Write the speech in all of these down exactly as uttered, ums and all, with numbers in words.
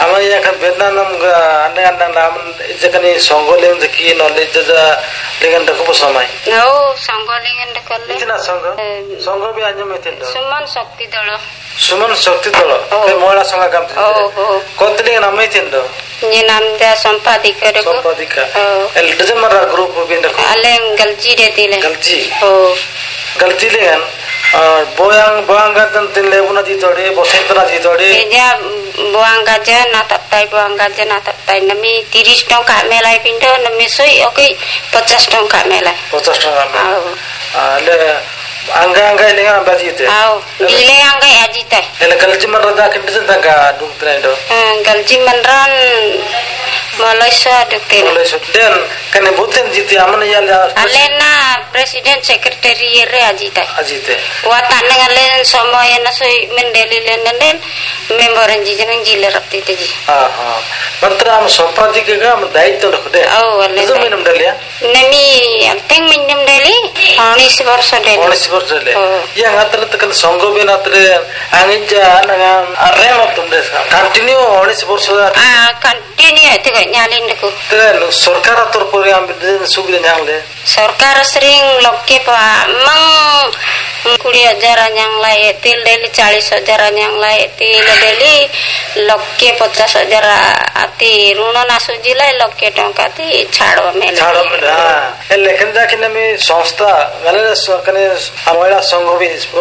Ama yang kan Vietnam ga anda-anda namun jakani songgoling jeki knowledge jaja dengan daku samai. No, songgoling ndakalle. Itina songgo. Songgo bi anjam itindo. Suman Shakti Dolo. Suman Shakti Dolo. Ke mola songa kam. Oh, oh. Kontling nama itindo. Ni namda Sampadika dako. Sampadika. Oh. El dajamara group bi ndako. Aleng galji detile. Galji. Oh. Galji lengan. Boyang boyang gatan tin lebuna di tode bosentana di tode. Eja boyang gaja na taptai boyang gaja na taptai nami tiris tongka melai pindo nami soi oke pachas tongka melai. Pachas tongka melai. Oh. Le angga angga lengan baji te. Oh. Dile angga aji te. Le galji marada kindisan tangga dung trendo. Galji manran Malaysia duktin. Malaysia. Dan kene buten jiti amana yala. Alena Presiden Secretary re ajita. Ajite. Watan ngalen somoy na soy mendeli lenen member jijenang jile rapti teji. Ah ah. Mantra am sompadik ga am daitto rakde. Oh wale. Itu minum dali ya. Nami anteng minum dali. uনিশ বর্ষ dali. uনিশ বর্ষ dali. Yang atre tekan songgo ben atre angija nangan arem optumde. Continue uনিশ বর্ষ. Ah continue itu nyalin deku. Ten sarkar atur pore am sugde nyangle. Sarkar sering lokke pa mang কুড়ি হাজার yang lai til deli চালিশ হাজার yang lai til deli lokke পঞ্চাশ হাজার ati ଋଣ ନାସୁଜି lai lokke ଟଙ୍କା ati ଛାଡ଼ mele ଛାଡ଼ mele ha el lekhen dakhin ami ସଂସ୍ଥା gale kane amala ସଂଘ bi ispo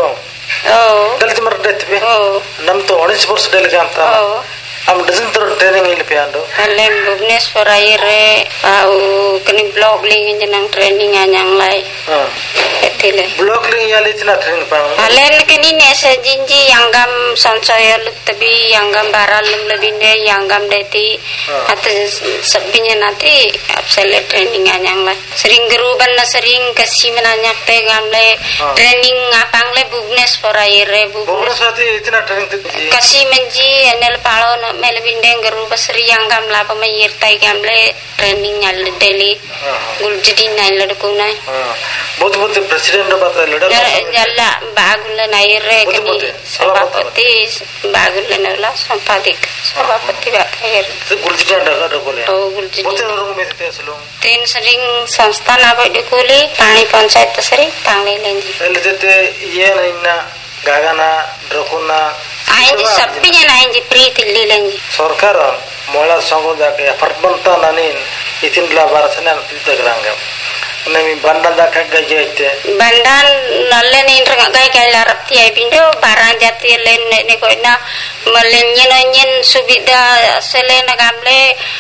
oh dalti mar detbe oh nam to uনিশ ବର୍ଷ del ganta oh am dozen tur training il piando ale Bhubaneswar aire au kani blog ling jenang training anyang lai ha etile blog ling yali tina training pa alen kani nese jinji yanggam sansoyo luktabi yanggam baral lebinde yanggam deti at sabinya nanti absolute training anyang lai sering geruban na sering kasi menanyak te gamle training ngapang le Bhubaneswar aire Bhubaneswar tina training kasi menji enel palo mele bindeng geru basri yang gam la pa mayir tai gamle training al daily guljidi nai ladku nai बहुत बहुत प्रेसिडेंट बता लड़ा जल्ला बागुल नाई रे कनी सभापति बागुल नला संपादिक सभापति बाकर गुलजिडी डगा डकोले ओ गुलजिडी बहुत लोग में थे सलो तीन सरिंग संस्था ना बडकुली पानी पंचायत सरी तांगले लेंजी ले देते ये नैना गागाना ड्रकुना आइन सप्पिnya नाइन प्रीति लेंजी सरकार मोला संगो जाके अपार्टमेंट नानिन इतिन ला बारसना तितगरांगा nami bandan da kagga jete bandan nalle ni intra gai kai la rapti ai pindo barang jati len ne ko na malenyen nyen subida sele na gamle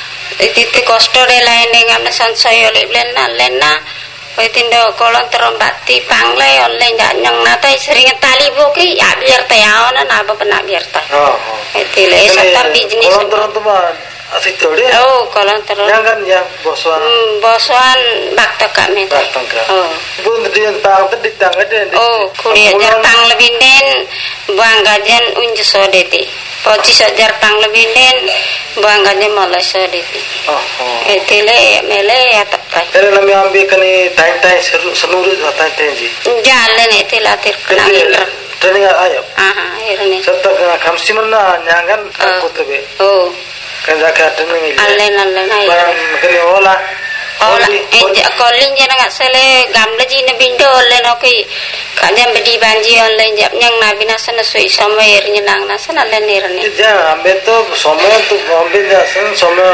titi kosto de lain ne gamle sansoyo le len na len na oi tindo kolon terombati pangle online da nyang na tai sering tali boki ya biar ta ya na na ba na biar ta oh etile sata bisnis kolon terontuma asik tode oh kolon teron jangan ya bosuan bosuan bakta kami bakta oh bun dian tang te ditang ade oh ku리 hajar tang lebinden buang gajan unju sodeti pocis hajar tang lebinden buang gajan malah sodeti oh oh etile mele ya tapai tere nami ambi kani time time senuru tai tai ji jalan etila tir kenang training ayo aha irne sabta khamsimna nyangan kutbe oh kan zakat training ile allen allen ay barang kani ola ola eh kolin jana ngat sele gamle ji ne bindo allen oke kanyam bedi banji online jap nyang na binasana soi samer nyenang nasana allen irne ja ambe to somoy to ambe jasan somoy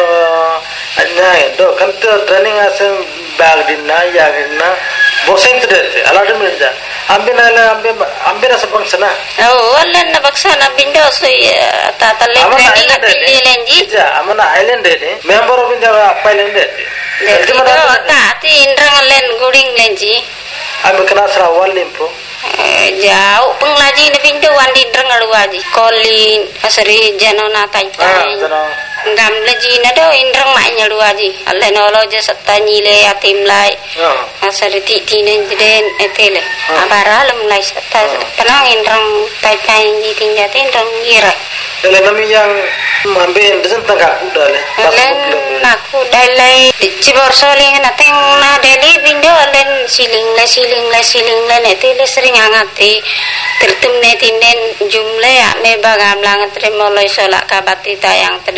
anya do kan to training asen bag dinna ya dinna bosen tete alade mirja ambe na ambe ambe na sabangsana oh allen na baksana bindo soi tatalle training atili lenji ja amana island de member of india island de Jadi ati indrang len guring lenji ambe kana sra walimpo jauh penglaji ne bindo wandi indrang aluaji kolin asri janona taipai gamle ji na do indrang ma nyaluaji allen olo je satanyi le atim lai asri ti tinen jeden etele abara lum lai sata tenang indrang taipai ji tinjat indrang ira ele nami yang mambe ndesen tangga kuda le len aku dalai ci borso ling na teng na deli bindo len siling le siling le siling le netele sering angati tertum netinen jumle ya me bagam langat remoloi solak kabati tayang